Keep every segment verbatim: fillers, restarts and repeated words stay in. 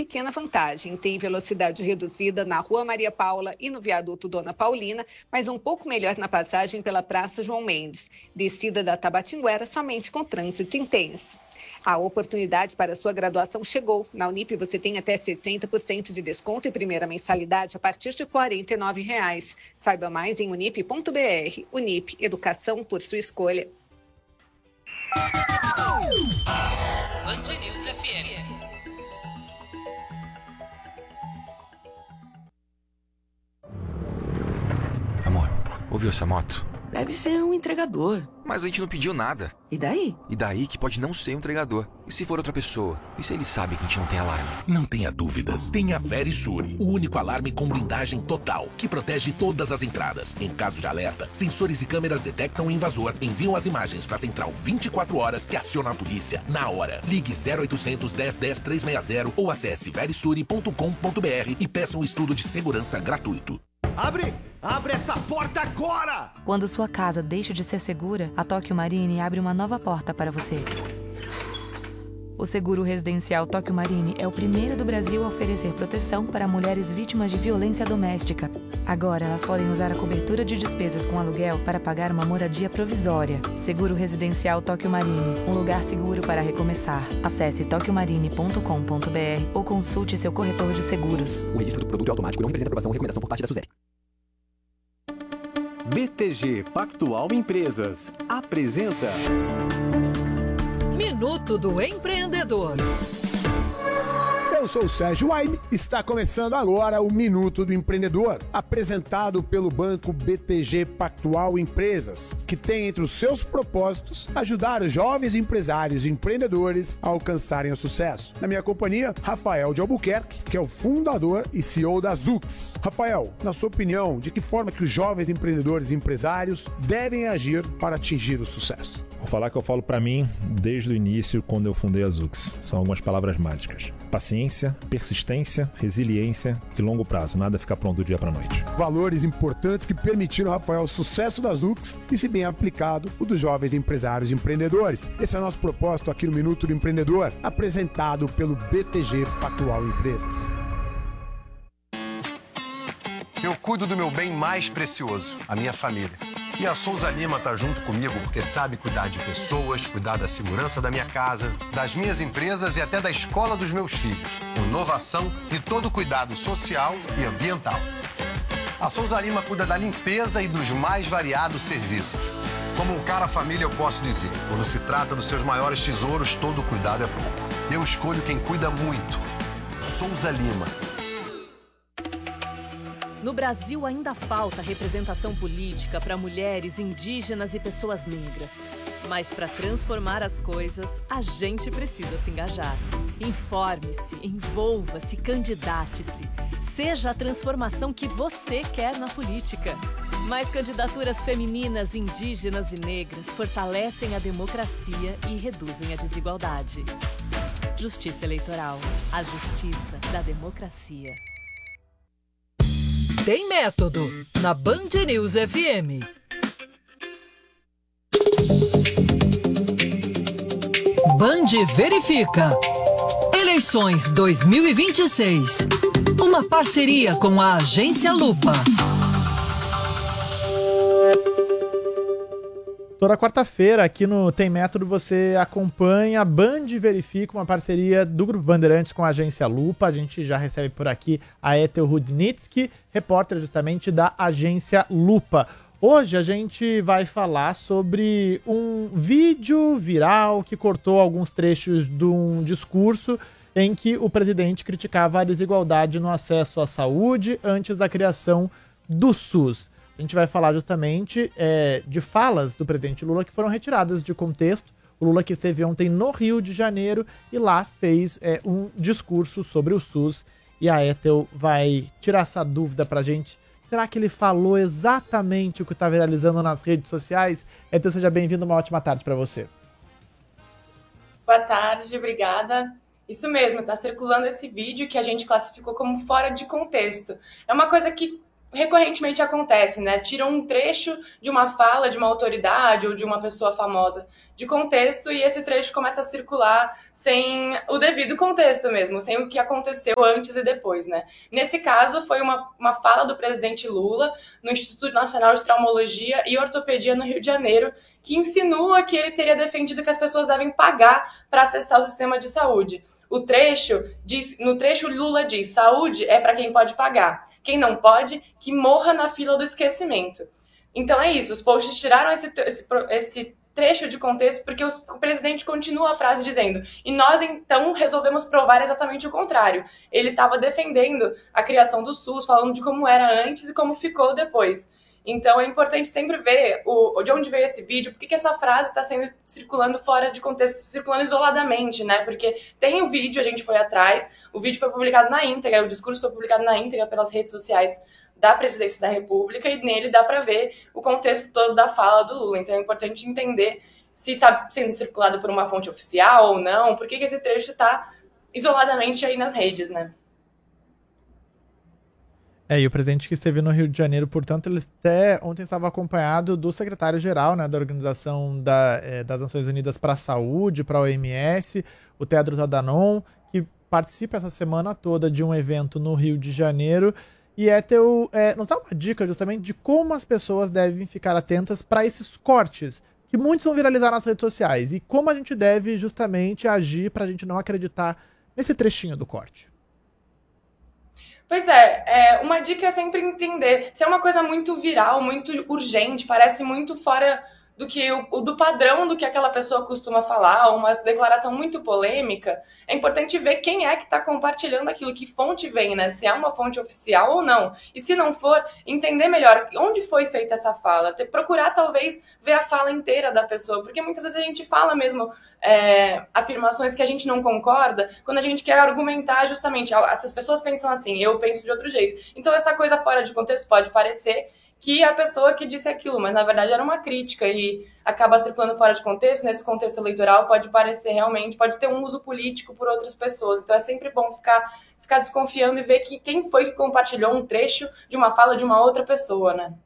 pequena vantagem. Tem velocidade reduzida na Rua Maria Paula e no viaduto Dona Paulina, mas um pouco melhor na passagem pela Praça João Mendes. Descida da Tabatinguera somente com trânsito intenso. A oportunidade para a sua graduação chegou. Na Unip você tem até sessenta por cento de desconto e primeira mensalidade a partir de quarenta e nove reais. Saiba mais em unip ponto b r. Unip, educação por sua escolha. Band News F M. Amor, ouviu essa moto? Deve ser um entregador. Mas a gente não pediu nada. E daí? E daí que pode não ser um entregador. E se for outra pessoa? E se ele sabe que a gente não tem alarme? Não tenha dúvidas. Tenha Verisure, o único alarme com blindagem total, que protege todas as entradas. Em caso de alerta, sensores e câmeras detectam o invasor, enviam as imagens para a central vinte e quatro horas que aciona a polícia na hora. Ligue zero oitocentos, dez, dez, trezentos e sessenta ou acesse verisure ponto com ponto b r e peça um estudo de segurança gratuito. Abre! Abre essa porta agora! Quando sua casa deixa de ser segura, a Tóquio Marine abre uma nova porta para você. O seguro residencial Tóquio Marine é o primeiro do Brasil a oferecer proteção para mulheres vítimas de violência doméstica. Agora elas podem usar a cobertura de despesas com aluguel para pagar uma moradia provisória. Seguro residencial Tóquio Marine, um lugar seguro para recomeçar. Acesse tóquio marine ponto com ponto b r ou consulte seu corretor de seguros. O registro do produto é automático e não representa aprovação ou recomendação por parte da SUSEP. B T G Pactual Empresas apresenta Minuto do Empreendedor. Eu sou o Sérgio Waime, está começando agora o Minuto do Empreendedor, apresentado pelo banco B T G Pactual Empresas, que tem entre os seus propósitos ajudar os jovens empresários e empreendedores a alcançarem o sucesso. Na minha companhia, Rafael de Albuquerque, que é o fundador e C E O da Zux. Rafael, na sua opinião, de que forma que os jovens empreendedores e empresários devem agir para atingir o sucesso? Vou falar que eu falo para mim desde o início, quando eu fundei a Zux. São algumas palavras mágicas. Paciência, persistência, resiliência e longo prazo. Nada fica pronto do dia para a noite. Valores importantes que permitiram, Rafael, o sucesso da Zux e, se bem aplicado, o dos jovens empresários e empreendedores. Esse é o nosso propósito aqui no Minuto do Empreendedor, apresentado pelo B T G Pactual Empresas. Eu cuido do meu bem mais precioso, a minha família. E a Souza Lima tá junto comigo porque sabe cuidar de pessoas, cuidar da segurança da minha casa, das minhas empresas e até da escola dos meus filhos, com inovação e todo cuidado social e ambiental. A Souza Lima cuida da limpeza e dos mais variados serviços. Como um cara família, eu posso dizer, quando se trata dos seus maiores tesouros, todo cuidado é pouco. Eu escolho quem cuida muito. Souza Lima. No Brasil ainda falta representação política para mulheres, indígenas e pessoas negras. Mas para transformar as coisas, a gente precisa se engajar. Informe-se, envolva-se, candidate-se. Seja a transformação que você quer na política. Mais candidaturas femininas, indígenas e negras fortalecem a democracia e reduzem a desigualdade. Justiça Eleitoral. A justiça da democracia. Tem método na Band News F M. Band verifica. Eleições dois mil e vinte e seis. Uma parceria com a Agência Lupa. Toda quarta-feira, aqui no Tem Método, você acompanha a Band Verifica, uma parceria do Grupo Bandeirantes com a Agência Lupa. A gente já recebe por aqui a Ethel Rudnitsky, repórter justamente da Agência Lupa. Hoje a gente vai falar sobre um vídeo viral que cortou alguns trechos de um discurso em que o presidente criticava a desigualdade no acesso à saúde antes da criação do SUS. A gente vai falar justamente é, de falas do presidente Lula que foram retiradas de contexto. O Lula que esteve ontem no Rio de Janeiro e lá fez é, um discurso sobre o SUS. E a Ethel vai tirar essa dúvida pra gente. Será que ele falou exatamente o que está viralizando nas redes sociais? Ethel, seja bem-vindo, uma ótima tarde para você. Boa tarde, obrigada. Isso mesmo, está circulando esse vídeo que a gente classificou como fora de contexto. É uma coisa que recorrentemente acontece, né? Tiram um trecho de uma fala de uma autoridade ou de uma pessoa famosa de contexto e esse trecho começa a circular sem o devido contexto mesmo, sem o que aconteceu antes e depois, né? Nesse caso, foi uma, uma fala do presidente Lula no Instituto Nacional de Traumologia e Ortopedia no Rio de Janeiro, que insinua que ele teria defendido que as pessoas devem pagar para acessar o sistema de saúde. O trecho diz, no trecho Lula diz, saúde é para quem pode pagar. Quem não pode, que morra na fila do esquecimento. Então é isso, os posts tiraram esse, esse, esse trecho de contexto porque os, o presidente continua a frase dizendo e nós então resolvemos provar exatamente o contrário. Ele estava defendendo a criação do SUS, falando de como era antes e como ficou depois. Então é importante sempre ver o, de onde veio esse vídeo, por que, que essa frase está sendo circulando fora de contexto, circulando isoladamente, né? Porque tem o vídeo, a gente foi atrás, o vídeo foi publicado na íntegra, o discurso foi publicado na íntegra pelas redes sociais da Presidência da República e nele dá para ver o contexto todo da fala do Lula. Então é importante entender se está sendo circulado por uma fonte oficial ou não, por que, que esse trecho está isoladamente aí nas redes, né? É, e o presidente que esteve no Rio de Janeiro, portanto, ele até ontem estava acompanhado do secretário-geral, né, da Organização da, é, das Nações Unidas para a Saúde, para a O M S, o Tedros Adhanom, que participa essa semana toda de um evento no Rio de Janeiro. E é teu, é, nos dá uma dica justamente de como as pessoas devem ficar atentas para esses cortes, que muitos vão viralizar nas redes sociais, e como a gente deve justamente agir para a gente não acreditar nesse trechinho do corte. Pois é, é, uma dica é sempre entender. Se é uma coisa muito viral, muito urgente, parece muito fora do que o do padrão do que aquela pessoa costuma falar, uma declaração muito polêmica, é importante ver quem é que está compartilhando aquilo, que fonte vem, né? Se é uma fonte oficial ou não. E se não for, entender melhor onde foi feita essa fala, ter, procurar talvez ver a fala inteira da pessoa, porque muitas vezes a gente fala mesmo é, afirmações que a gente não concorda, quando a gente quer argumentar justamente, essas pessoas pensam assim, eu penso de outro jeito. Então essa coisa fora de contexto pode parecer que a pessoa que disse aquilo, mas na verdade era uma crítica e acaba circulando fora de contexto. Nesse contexto eleitoral pode parecer realmente, pode ter um uso político por outras pessoas, então é sempre bom ficar, ficar desconfiando e ver que, quem foi que compartilhou um trecho de uma fala de uma outra pessoa, né?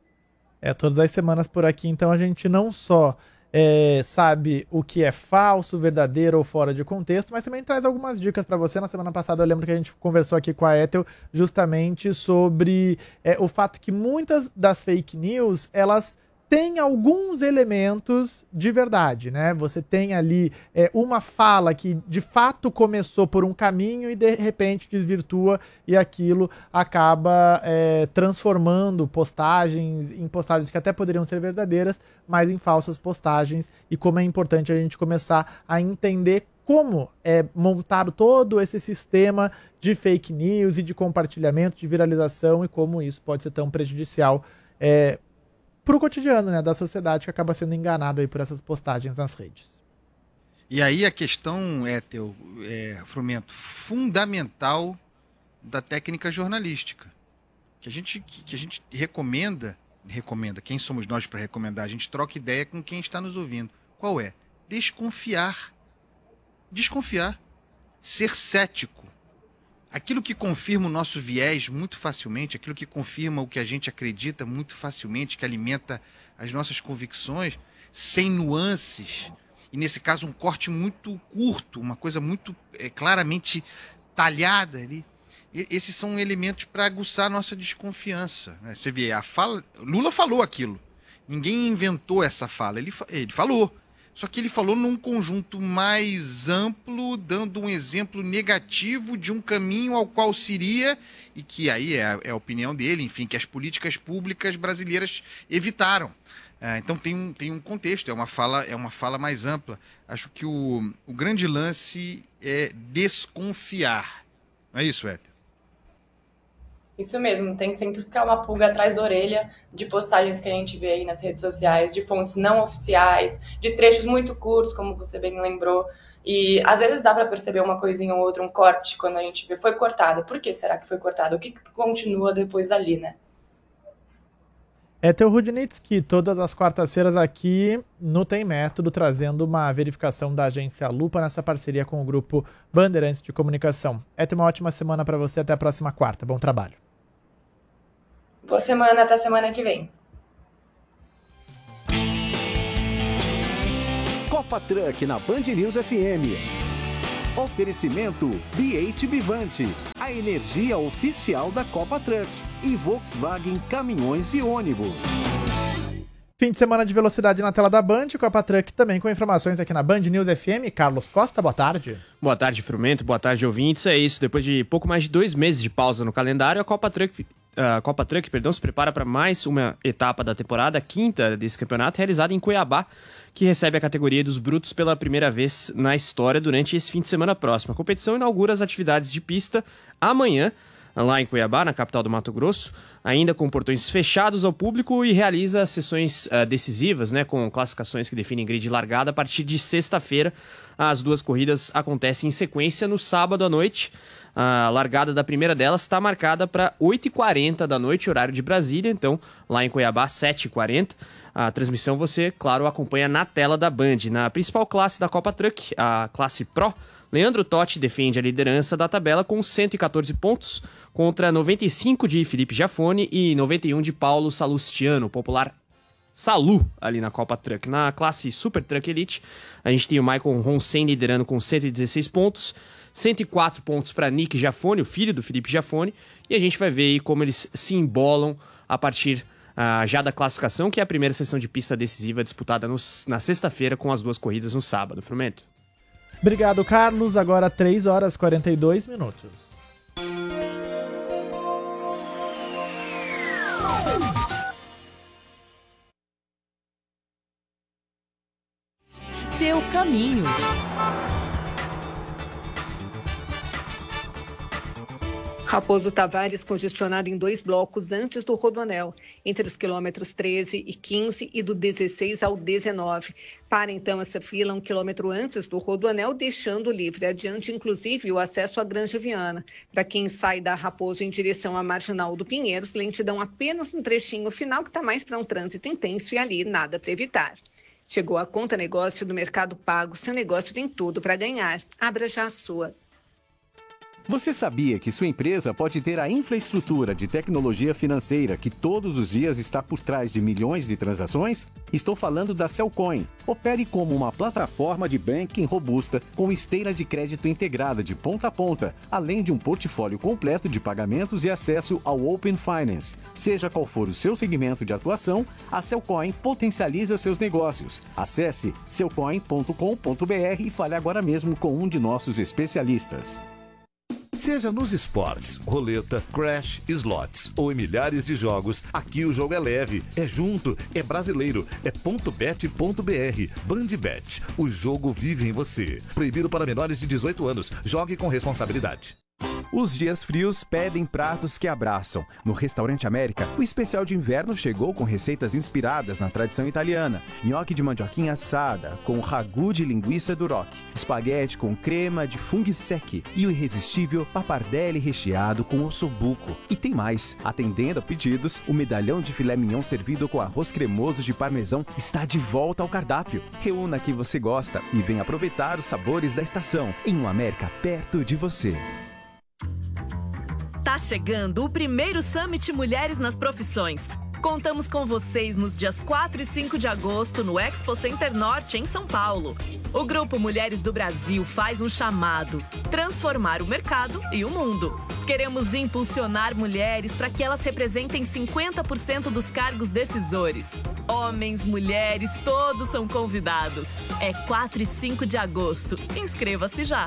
É, todas as semanas por aqui, então a gente não só é, sabe o que é falso, verdadeiro ou fora de contexto, mas também traz algumas dicas para você. Na semana passada eu lembro que a gente conversou aqui com a Ethel justamente sobre é, o fato que muitas das fake news, elas têm alguns elementos de verdade, né? Você tem ali é, uma fala que de fato começou por um caminho e de repente desvirtua e aquilo acaba é, transformando postagens em postagens que até poderiam ser verdadeiras, mas em falsas postagens, e como é importante a gente começar a entender como é montado todo esse sistema de fake news e de compartilhamento, de viralização, e como isso pode ser tão prejudicial é, para o cotidiano, né, da sociedade, que acaba sendo enganado aí por essas postagens nas redes. E aí a questão é, teu, é Frumento, fundamental da técnica jornalística, que a gente, que, que a gente recomenda, recomenda, quem somos nós para recomendar? A gente troca ideia com quem está nos ouvindo. Qual é? Desconfiar. Desconfiar. Ser cético. Aquilo que confirma o nosso viés muito facilmente, aquilo que confirma o que a gente acredita muito facilmente, que alimenta as nossas convicções, sem nuances, e nesse caso um corte muito curto, uma coisa muito é, claramente talhada ali. E, esses são elementos para aguçar a nossa desconfiança, né? Você vê, a fala, Lula falou aquilo, ninguém inventou essa fala, ele, ele falou. Só que ele falou num conjunto mais amplo, dando um exemplo negativo de um caminho ao qual se iria, e que aí é a, é a opinião dele, enfim, que as políticas públicas brasileiras evitaram. É, então tem um, tem um contexto, é uma fala, é uma fala mais ampla. Acho que o, o grande lance é desconfiar. Não é isso, Éter? Isso mesmo, tem sempre que ficar uma pulga atrás da orelha de postagens que a gente vê aí nas redes sociais, de fontes não oficiais, de trechos muito curtos, como você bem lembrou. E às vezes dá para perceber uma coisinha ou outra, um corte, quando a gente vê, foi cortado. Por que será que foi cortado? O que continua depois dali, né? É Ethel Rudnitsky, todas as quartas-feiras aqui no Tem Método, trazendo uma verificação da agência Lupa nessa parceria com o grupo Bandeirantes de Comunicação. Ethel, uma ótima semana para você, até a próxima quarta. Bom trabalho. Boa semana, até semana que vem. Copa Truck na Band News F M. Oferecimento B oito Bivante, a energia oficial da Copa Truck, e Volkswagen Caminhões e Ônibus. Fim de semana de velocidade na tela da Band, Copa Truck também com informações aqui na Band News F M. Carlos Costa, boa tarde. Boa tarde, Frumento, boa tarde, ouvintes. É isso, depois de pouco mais de dois meses de pausa no calendário, a Copa Truck, a Copa Truck perdão, se prepara para mais uma etapa da temporada, a quinta desse campeonato, realizada em Cuiabá, que recebe a categoria dos brutos pela primeira vez na história durante esse fim de semana próximo. A competição inaugura as atividades de pista amanhã, lá em Cuiabá, na capital do Mato Grosso, ainda com portões fechados ao público, e realiza sessões uh, decisivas, né, com classificações que definem grid de largada a partir de sexta-feira. As duas corridas acontecem em sequência no sábado à noite. A largada da primeira delas está marcada para oito e quarenta da noite, horário de Brasília, então lá em Cuiabá, sete e quarenta. A transmissão você, claro, acompanha na tela da Band. Na principal classe da Copa Truck, a classe Pro, Leandro Totti defende a liderança da tabela com cento e catorze pontos, contra noventa e cinco de Felipe Giafone e noventa e um de Paulo Salustiano, popular Salu, ali na Copa Truck. Na classe Super Truck Elite, a gente tem o Michael Ronsen liderando com cento e dezesseis pontos, cento e quatro pontos para Nick Giafone, o filho do Felipe Giafone, e a gente vai ver aí como eles se embolam a partir uh, já da classificação, que é a primeira sessão de pista decisiva disputada no, na sexta-feira, com as duas corridas no sábado. Frumento. Obrigado, Carlos. Agora três horas e quarenta e dois minutos. Seu caminho. Raposo Tavares congestionado em dois blocos antes do Rodoanel, entre os quilômetros treze e quinze e do dezesseis ao dezenove. Para então essa fila um quilômetro antes do Rodoanel, deixando livre adiante, inclusive, o acesso à Granja Viana. Para quem sai da Raposo em direção à Marginal do Pinheiros, lentidão apenas no trechinho final, que está mais para um trânsito intenso, e ali nada para evitar. Chegou a conta negócio do Mercado Pago. Seu negócio tem tudo para ganhar. Abra já a sua. Você sabia que sua empresa pode ter a infraestrutura de tecnologia financeira que todos os dias está por trás de milhões de transações? Estou falando da Cellcoin. Opere como uma plataforma de banking robusta com esteira de crédito integrada de ponta a ponta, além de um portfólio completo de pagamentos e acesso ao Open Finance. Seja qual for o seu segmento de atuação, a Cellcoin potencializa seus negócios. Acesse cellcoin ponto com ponto b r e fale agora mesmo com um de nossos especialistas. Seja nos esportes, roleta, crash, slots ou em milhares de jogos, aqui o jogo é leve, é junto, é brasileiro, é ponto bet ponto b r. Bandbet, o jogo vive em você. Proibido para menores de dezoito anos. Jogue com responsabilidade. Os dias frios pedem pratos que abraçam. No Restaurante América, o especial de inverno chegou com receitas inspiradas na tradição italiana. Nhoque de mandioquinha assada, com ragu de linguiça duroc, espaguete com crema de funghi secchi e o irresistível pappardelle recheado com ossobuco. E tem mais. Atendendo a pedidos, o medalhão de filé mignon servido com arroz cremoso de parmesão está de volta ao cardápio. Reúna quem você gosta e venha aproveitar os sabores da estação, em um América perto de você. Tá chegando o primeiro Summit Mulheres nas Profissões. Contamos com vocês nos dias quatro e cinco de agosto no Expo Center Norte, em São Paulo. O Grupo Mulheres do Brasil faz um chamado: transformar o mercado e o mundo. Queremos impulsionar mulheres para que elas representem cinquenta por cento dos cargos decisores. Homens, mulheres, todos são convidados. É quatro e cinco de agosto. Inscreva-se já.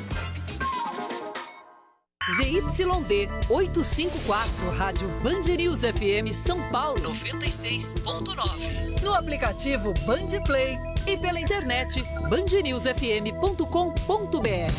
Z Y D oitocentos e cinquenta e quatro, Rádio Band News F M São Paulo noventa e seis ponto nove. No aplicativo Band Play e pela internet band news f m ponto com ponto b r.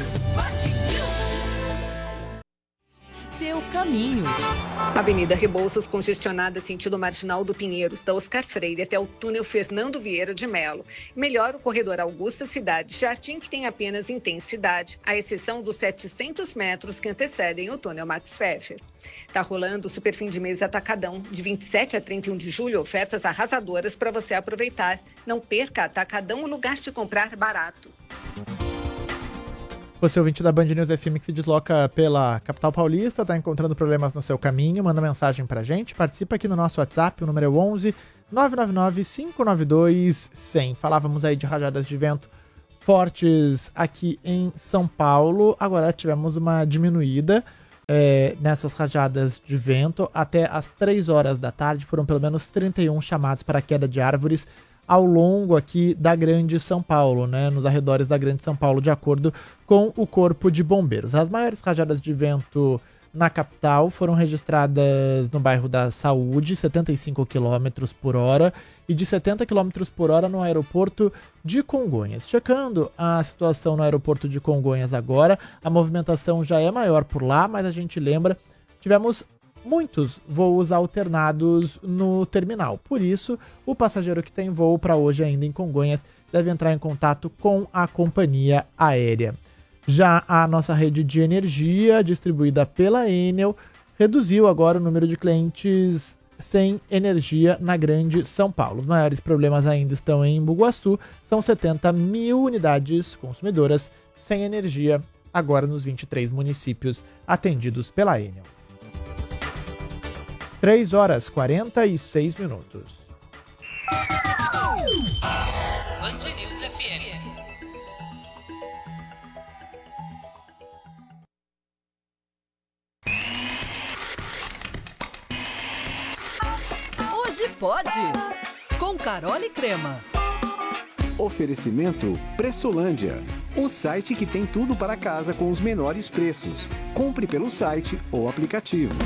Seu caminho. Avenida Rebouças congestionada sentido Marginal do Pinheiros, da Oscar Freire até o túnel Fernando Vieira de Melo. Melhor o corredor Augusta Cidade Jardim, que tem apenas intensidade, à exceção dos setecentos metros que antecedem o túnel Max Pfeffer. Tá rolando o super fim de mês Atacadão, de vinte e sete a trinta e um de julho, ofertas arrasadoras para você aproveitar. Não perca, Atacadão, o lugar de comprar barato. Você, ouvinte da Band News F M que se desloca pela capital paulista, está encontrando problemas no seu caminho, manda mensagem pra gente, participa aqui no nosso WhatsApp, o número é onze nove nove nove cinco nove dois cem. Falávamos aí de rajadas de vento fortes aqui em São Paulo, agora tivemos uma diminuída é, nessas rajadas de vento. Até às três horas da tarde foram pelo menos trinta e um chamados para queda de árvores ao longo aqui da Grande São Paulo, né, nos arredores da Grande São Paulo, de acordo com o Corpo de Bombeiros. As maiores rajadas de vento na capital foram registradas no bairro da Saúde, setenta e cinco quilômetros por hora, e de setenta quilômetros por hora no aeroporto de Congonhas. Checando a situação no aeroporto de Congonhas agora, a movimentação já é maior por lá, mas a gente lembra, tivemos muitos voos alternados no terminal. Por isso, o passageiro que tem voo para hoje ainda em Congonhas deve entrar em contato com a companhia aérea. Já a nossa rede de energia, distribuída pela Enel, reduziu agora o número de clientes sem energia na Grande São Paulo. Os maiores problemas ainda estão em Bugaçu, são setenta mil unidades consumidoras sem energia, agora nos vinte e três municípios atendidos pela Enel. três horas e quarenta e seis minutos. Band News F M. Hoje pode. Com Carol e Crema. Oferecimento Pressolândia, o site que tem tudo para casa com os menores preços. Compre pelo site ou aplicativo.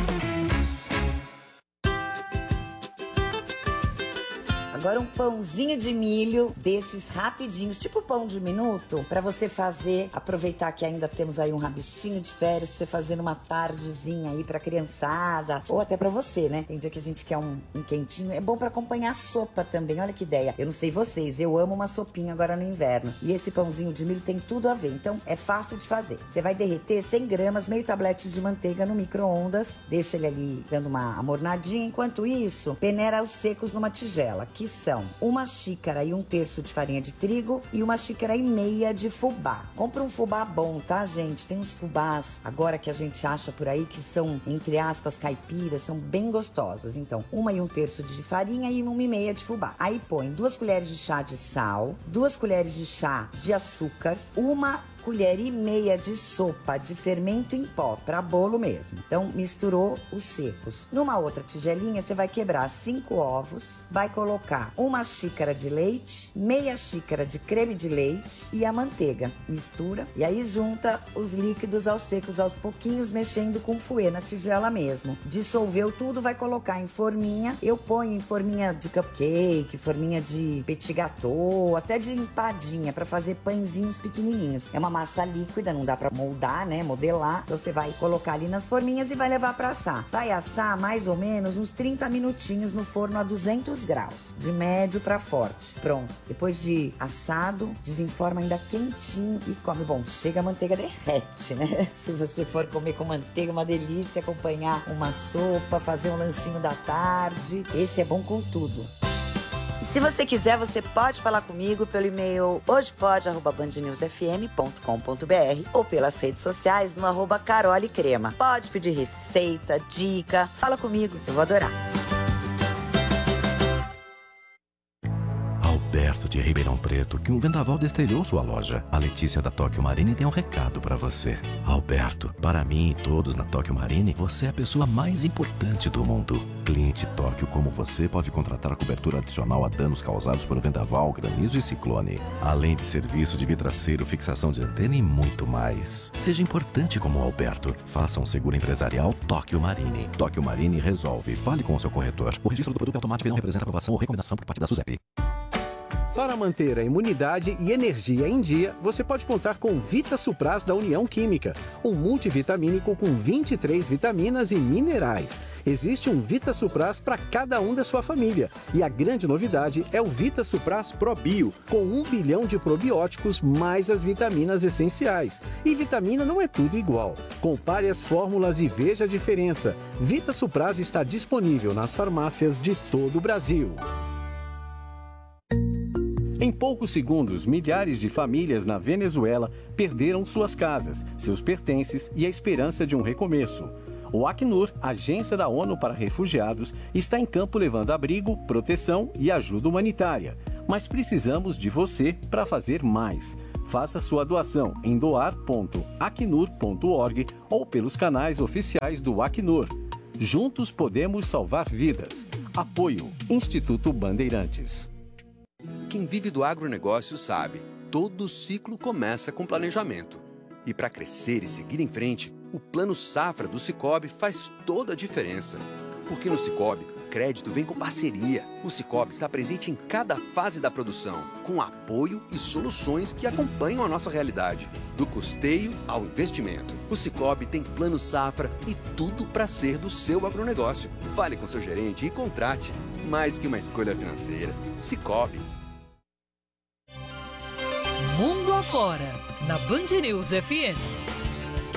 Agora um pãozinho de milho desses rapidinhos, tipo pão de minuto, pra você fazer, aproveitar que ainda temos aí um rabichinho de férias, pra você fazer numa tardezinha aí pra criançada, ou até pra você, né? Tem dia que a gente quer um, um quentinho, é bom pra acompanhar a sopa também, olha que ideia. Eu não sei vocês, eu amo uma sopinha agora no inverno, e esse pãozinho de milho tem tudo a ver, então é fácil de fazer. Você vai derreter cem gramas, meio tablete de manteiga no micro-ondas, deixa ele ali dando uma amornadinha, enquanto isso, peneira os secos numa tigela, que são uma xícara e um terço de farinha de trigo e uma xícara e meia de fubá. Compra um fubá bom, tá, gente? Tem uns fubás agora que a gente acha por aí que são, entre aspas, caipiras, são bem gostosos. Então, uma e um terço de farinha e uma e meia de fubá. Aí põe duas colheres de chá de sal, duas colheres de chá de açúcar, uma colher e meia de sopa de fermento em pó, para bolo mesmo. Então, misturou os secos. Numa outra tigelinha, você vai quebrar cinco ovos, vai colocar uma xícara de leite, meia xícara de creme de leite e a manteiga. Mistura e aí junta os líquidos aos secos aos pouquinhos, mexendo com fouet na tigela mesmo. Dissolveu tudo, vai colocar em forminha. Eu ponho em forminha de cupcake, forminha de petit gâteau, até de empadinha, para fazer pãezinhos pequenininhos. É uma massa líquida, não dá pra moldar, né, modelar. Então você vai colocar ali nas forminhas e vai levar pra assar. Vai assar mais ou menos uns trinta minutinhos no forno a duzentos graus, de médio pra forte. Pronto. Depois de assado, desenforma ainda quentinho e come. Bom, chega a manteiga derrete, né? Se você for comer com manteiga, uma delícia, acompanhar uma sopa, fazer um lanchinho da tarde. Esse é bom com tudo. E se você quiser, você pode falar comigo pelo e-mail hojepode arroba band news f m ponto com ponto b r ou pelas redes sociais no arroba Carol e Crema. Pode pedir receita, dica, fala comigo, eu vou adorar. Alberto de Ribeirão Preto, que um vendaval destelhou sua loja. A Letícia da Tóquio Marine tem um recado pra você. Alberto, para mim e todos na Tóquio Marine, você é a pessoa mais importante do mundo. Cliente Tóquio como você pode contratar cobertura adicional a danos causados por vendaval, granizo e ciclone. Além de serviço de vidraceiro, fixação de antena e muito mais. Seja importante como o Alberto. Faça um seguro empresarial Tóquio Marine. Tóquio Marine resolve. Fale com o seu corretor. O registro do produto automático não representa aprovação ou recomendação por parte da SUSEP. Para manter a imunidade e energia em dia, você pode contar com Vita Supras da União Química, um multivitamínico com vinte e três vitaminas e minerais. Existe um Vita Supras para cada um da sua família. E a grande novidade é o Vita Supras Pro Bio, com um bilhão de probióticos mais as vitaminas essenciais. E vitamina não é tudo igual. Compare as fórmulas e veja a diferença. Vita Supras está disponível nas farmácias de todo o Brasil. Em poucos segundos, milhares de famílias na Venezuela perderam suas casas, seus pertences e a esperança de um recomeço. O Acnur, agência da ONU para refugiados, está em campo levando abrigo, proteção e ajuda humanitária. Mas precisamos de você para fazer mais. Faça sua doação em doar ponto acnur ponto org ou pelos canais oficiais do Acnur. Juntos podemos salvar vidas. Apoio Instituto Bandeirantes. Quem vive do agronegócio sabe, todo ciclo começa com planejamento. E para crescer e seguir em frente, o Plano Safra do Sicoob faz toda a diferença. Porque no Sicoob, crédito vem com parceria. O Sicoob está presente em cada fase da produção, com apoio e soluções que acompanham a nossa realidade. Do custeio ao investimento. O Sicoob tem Plano Safra e tudo para ser do seu agronegócio. Fale com seu gerente e contrate. Mais que uma escolha financeira. Sicoob. Mundo afora, na Band News F M.